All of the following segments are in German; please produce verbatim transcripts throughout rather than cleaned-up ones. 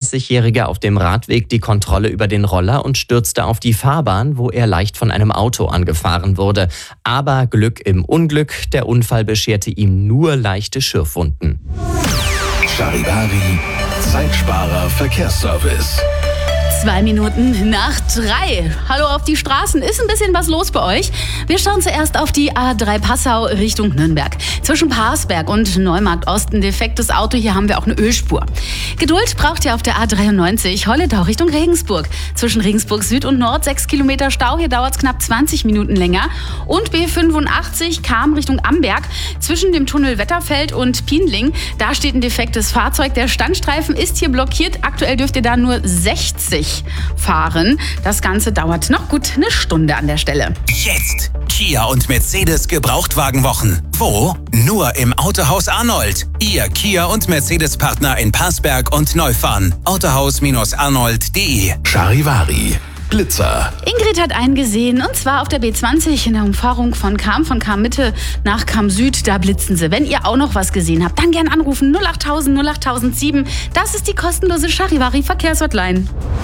dreiunddreißigjährige auf dem Radweg die Kontrolle über den Roller und stürzte auf die Fahrbahn, wo er leicht von einem Auto angefahren wurde. Aber Glück im Unglück, der Unfall bescherte ihm nur leichte Schürfwunden. Charivari, Zeitsparer Verkehrsservice. Zwei Minuten nach drei. Hallo auf die Straßen. Ist ein bisschen was los bei euch? Wir schauen zuerst auf die A drei Passau Richtung Nürnberg. Zwischen Parsberg und Neumarkt Ost ein defektes Auto. Hier haben wir auch eine Ölspur. Geduld braucht ihr auf der A dreiundneunzig Holledau Richtung Regensburg. Zwischen Regensburg Süd und Nord sechs Kilometer Stau. Hier dauert es knapp zwanzig Minuten länger. Und B fünfundachtzig kam Richtung Amberg. Zwischen dem Tunnel Wetterfeld und Pienling. Da steht ein defektes Fahrzeug. Der Standstreifen ist hier blockiert. Aktuell dürft ihr da nur sechzig fahren. Das Ganze dauert noch gut eine Stunde an der Stelle. Jetzt Kia und Mercedes Gebrauchtwagenwochen. Wo? Nur im Autohaus Arnold. Ihr Kia und Mercedes-Partner in Parsberg und Neufahren. autohaus arnold punkt de. Charivari, Blitzer. Ingrid hat einen gesehen, und zwar auf der B zwanzig in der Umfahrung von Cham, von Cham Mitte nach Cham Süd. Da blitzen sie. Wenn ihr auch noch was gesehen habt, dann gern anrufen. null achttausend null achttausendsieben. Das ist die kostenlose Charivari Verkehrshotline.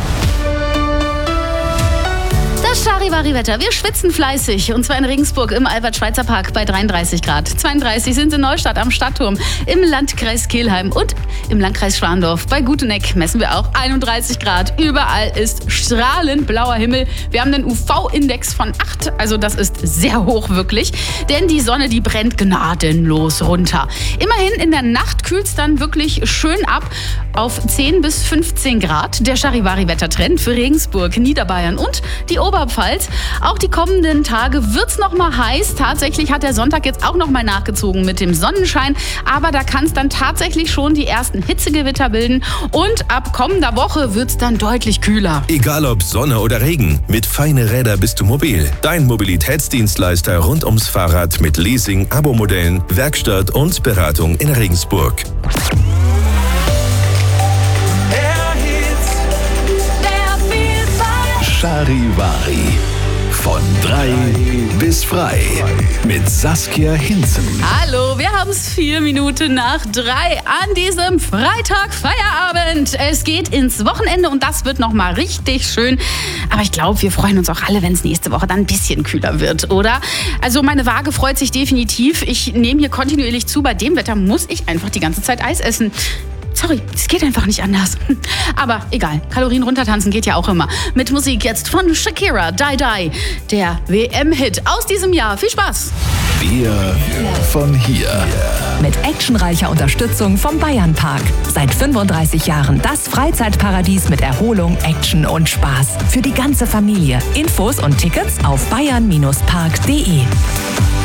Das Charivari-Wetter. Wir schwitzen fleißig. Und zwar in Regensburg im Albert-Schweitzer-Park bei dreiunddreißig Grad. zweiunddreißig sind in Neustadt am Stadtturm, im Landkreis Kelheim und im Landkreis Schwandorf. Bei Guteneck messen wir auch einunddreißig Grad. Überall ist strahlend blauer Himmel. Wir haben einen U V-Index von acht. Also das ist sehr hoch wirklich. Denn die Sonne, die brennt gnadenlos runter. Immerhin in der Nacht kühlt es dann wirklich schön ab auf zehn bis fünfzehn Grad. Der Charivari-Wettertrend für Regensburg, Niederbayern und die Oberpfalz. Auch die kommenden Tage wird's noch mal heiß. Tatsächlich hat der Sonntag jetzt auch noch mal nachgezogen mit dem Sonnenschein. Aber da kann es dann tatsächlich schon die ersten Hitzegewitter bilden. Und ab kommender Woche wird's dann deutlich kühler. Egal ob Sonne oder Regen, mit Feine Räder bist du mobil. Dein Mobilitätsdienstleister rund ums Fahrrad mit Leasing, Abo-Modellen, Werkstatt und Beratung in Regensburg. Charivari. Von drei bis frei. Mit Saskia Hinzen. Hallo, wir haben es vier Minuten nach drei an diesem Freitag Feierabend. Es geht ins Wochenende und das wird nochmal richtig schön. Aber ich glaube, wir freuen uns auch alle, wenn es nächste Woche dann ein bisschen kühler wird, oder? Also meine Waage freut sich definitiv. Ich nehme hier kontinuierlich zu. Bei dem Wetter muss ich einfach die ganze Zeit Eis essen. Sorry, es geht einfach nicht anders. Aber egal, Kalorien runtertanzen geht ja auch immer. Mit Musik jetzt von Shakira, Die Die, der W M-Hit aus diesem Jahr. Viel Spaß! Wir von hier. Mit actionreicher Unterstützung vom Bayernpark. Seit fünfunddreißig Jahren das Freizeitparadies mit Erholung, Action und Spaß. Für die ganze Familie. Infos und Tickets auf bayern Bindestrich park punkt de.